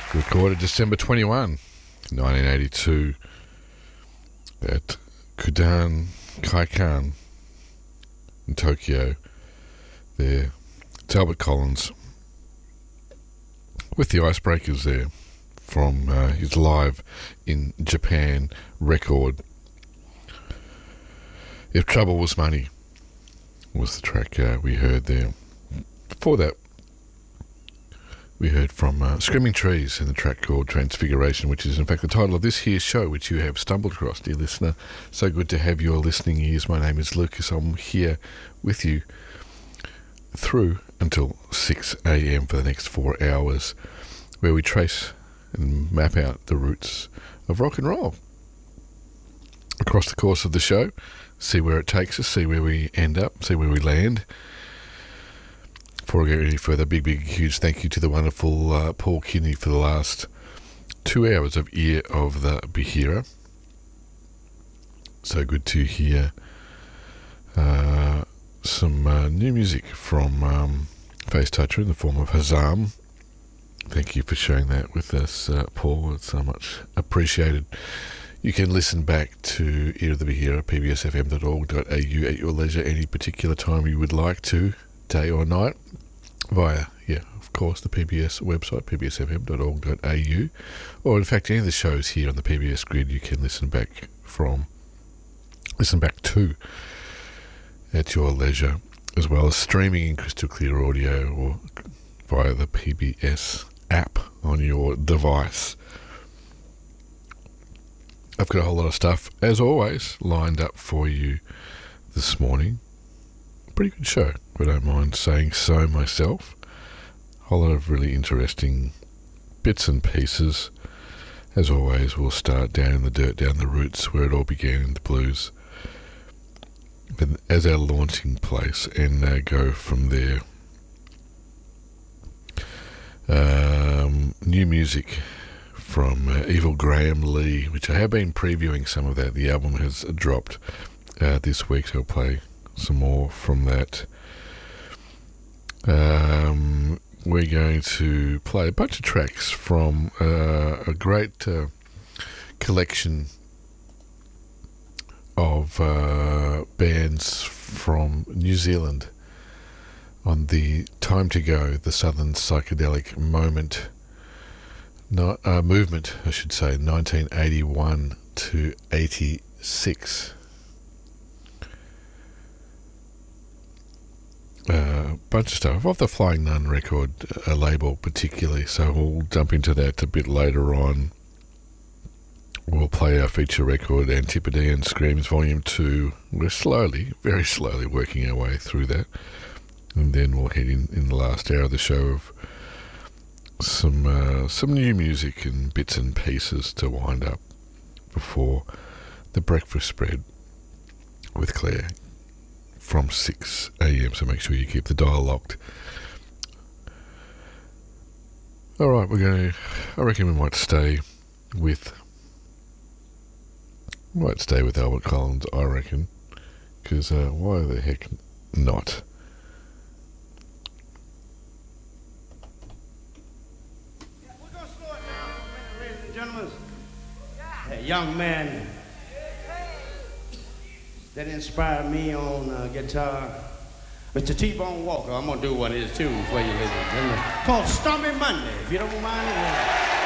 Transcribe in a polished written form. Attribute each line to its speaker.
Speaker 1: Recorded December 21, 1982 at Kodan Kaikan in Tokyo. There, it's Albert Collins with the Icebreakers there from his Live in Japan record. If Trouble Was Money was the track we heard there. Before that, we heard from Screaming Trees in the track called Transfiguration, which is in fact the title of this here show, which you have stumbled across, dear listener. So good to have your listening ears. My name is Lucas. I'm here with you through until 6 a.m. for the next 4 hours, where we trace and map out the roots of rock and roll across the course of the show, see where it takes us, see where we end up, see where we land. Before I go any further, big, huge thank you to the wonderful Paul Kinney for the last 2 hours of Ear of the Behira. So good to hear some new music from Face Toucher in the form of Hazam. Thank you for sharing that with us, Paul. It's so much appreciated. You can listen back to Ear of the Behira, pbsfm.org.au at your leisure any particular time you would like to, day or night, via, of course, the PBS website, pbsfm.org.au, or in fact any of the shows here on the PBS grid you can listen back to at your leisure, as well as streaming in crystal clear audio or via the PBS app on your device. I've got a whole lot of stuff, as always, lined up for you this morning. Pretty good show, if I don't mind saying so myself. A whole lot of really interesting bits and pieces. As always, we'll start down in the dirt, down the roots, where it all began in the blues, as our launching place, and go from there. New music from Evil Graham Lee, which I have been previewing some of that. The album has dropped this week, so I'll play some more from that. We're going to play a bunch of tracks from a great collection of bands from New Zealand on the Time to Go, the Southern Psychedelic Movement, I should say, 1981 to 86. Bunch of stuff off the Flying Nun record label particularly, so we'll jump into that a bit later on. We'll play our feature record Antipodean Screams Volume 2. We're slowly, very slowly working our way through that, and then we'll head in the last hour of the show of some new music and bits and pieces to wind up before the breakfast spread with Claire from 6 a.m, so make sure you keep the dial locked. Alright, I reckon we might stay with Albert Collins, I reckon, because why the heck not?
Speaker 2: We're going to slow it down for a minute, ladies and gentlemen. That young man that inspired me on guitar, Mr. T-Bone Walker. I'm going to do one of his tunes for you, ladies and gentlemen, called Stormy Monday, if you don't mind.